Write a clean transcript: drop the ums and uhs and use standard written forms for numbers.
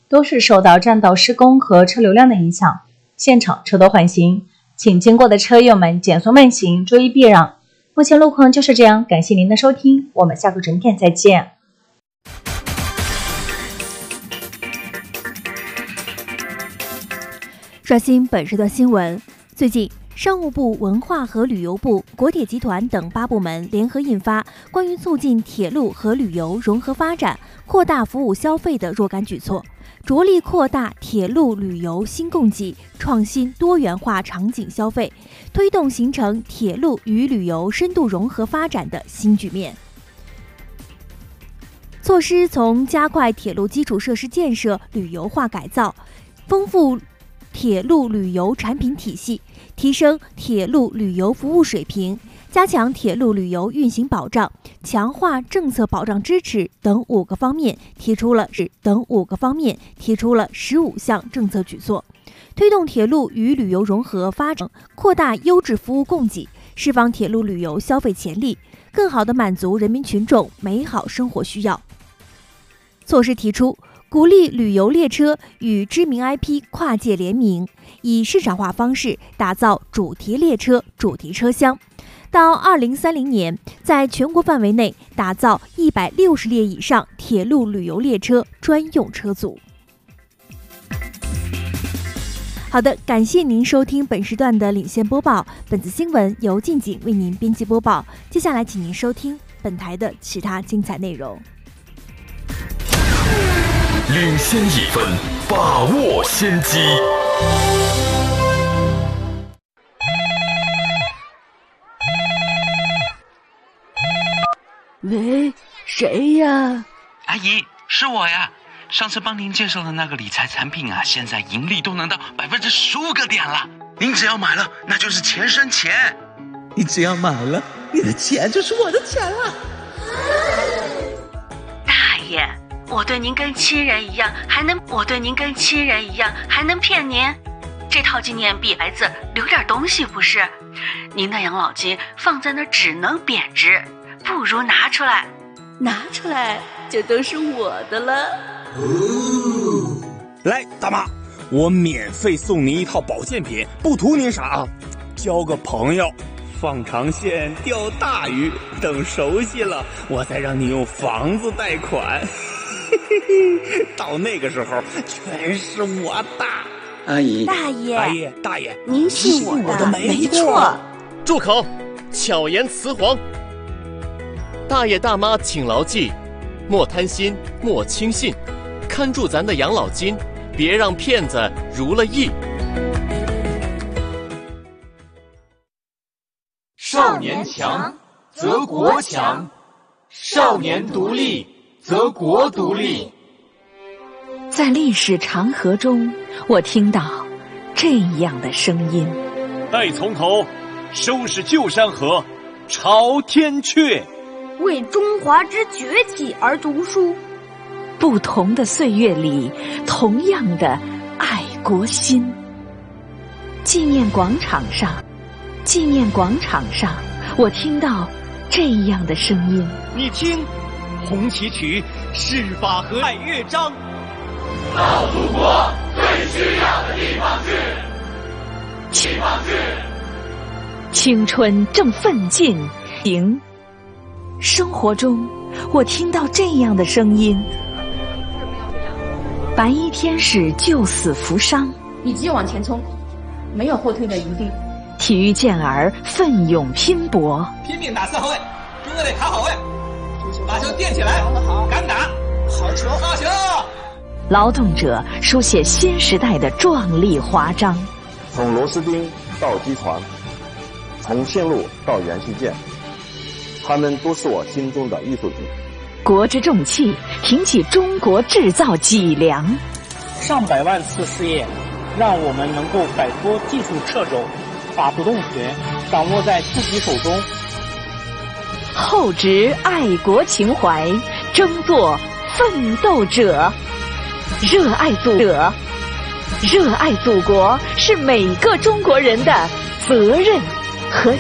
都是受到占道施工和车流量的影响，现场车多缓行，请经过的车友们减速慢行，注意避让。目前路况就是这样，感谢您的收听，我们下个整点再见。 刷新本时段新闻。最近，商务部、文化和旅游部、国铁集团等8部门联合印发关于促进铁路和旅游融合发展、扩大服务消费的若干举措，着力扩大铁路旅游新供给，创新多元化场景消费，推动形成铁路与旅游深度融合发展的新局面。措施从加快铁路基础设施建设旅游化改造，丰富铁路旅游产品体系，提升铁路旅游服务水平，加强铁路旅游运行保障，强化政策保障支持等5个方面提出了15项政策举措，推动铁路与旅游融合发展，扩大优质服务供给，释放铁路旅游消费潜力，更好地满足人民群众美好生活需要。措施提出，鼓励旅游列车与知名 IP 跨界联名，以市场化方式打造主题列车、主题车厢。到2030年，在全国范围内打造160列以上铁路旅游列车专用车组。好的，感谢您收听本时段的领先播报。本次新闻由静景为您编辑播报。接下来，请您收听本台的其他精彩内容。 领先1分，把握先机。 喂，谁呀？ 阿姨，是我呀。上次帮您介绍的那个理财产品啊，现在盈利都能到15%个点了。您只要买了，那就是钱生钱。 你只要买了，你的钱就是我的钱了。 大爷，我对您跟亲人一样，还能骗您？这套纪念币孩子留点东西不是？您的养老金放在那儿只能贬值，不如拿出来就都是我的了。 来，大妈，我免费送您一套保健品，不图您啥啊，交个朋友，放长线钓大鱼，等熟悉了，我再让你用房子贷款。到那个时候，全是我的。 阿姨， 大爷， 您信我的没错。 住口！巧言辞黄。大爷大妈请牢记，莫贪心，莫轻信，看住咱的养老金，别让骗子如了意。 少年强则国强，少年独立则国独立。 在历史长河中，我听到这样的声音： 待从头，收拾旧山河，朝天阙。 为中华之崛起而读书。 不同的岁月里，同样的爱国心。纪念广场上，我听到这样的声音： 你听，红旗曲，誓法和爱乐章。 到祖国最需要的地方去。 青春正奋进，生活中，我听到这样的声音：白衣天使救死扶伤， 以及往前冲，没有后退的余地。 体育健儿奋勇拼搏， 拼命打4号位，中队得卡好位，把球垫起来，敢打，好球，好球！ 劳动者书写新时代的壮丽华章。 从螺丝钉到机床，从线路到元器件，他们都是我心中的艺术品。 国之重器，挺起中国制造脊梁。 上百万次试验，让我们能够摆脱技术掣肘，把主动权掌握在自己手中。 厚植爱国情怀，争做奋斗者。热爱祖国是每个中国人的责任和